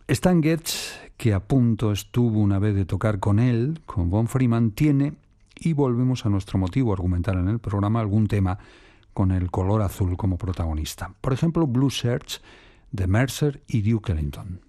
Stan Getz, que a punto estuvo una vez de tocar con él, con Von Freeman, tiene, y volvemos a nuestro motivo argumental en el programa, algún tema con el color azul como protagonista. Por ejemplo, Blue Shirts de Mercer y Duke Ellington.